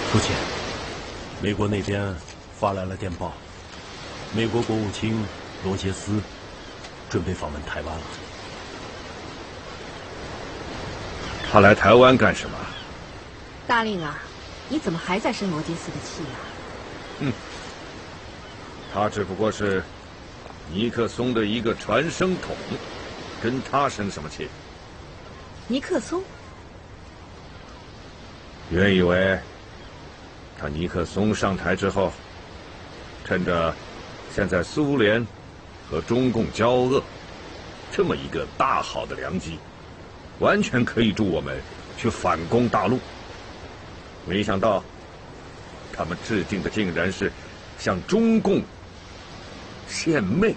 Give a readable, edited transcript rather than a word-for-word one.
父亲，美国那边发来了电报，美国国务卿罗杰斯准备访问台湾了。 他来台湾干什么？ 大令啊，你怎么还在生罗杰斯的气啊？ 他只不过是尼克松的一个传声筒，跟他生什么气？ 尼克松？ 原以为他尼克松上台之后，趁着现在苏联和中共交恶这么一个大好的良机，完全可以助我们去反攻大陆。没想到他们制定的竟然是向中共献媚。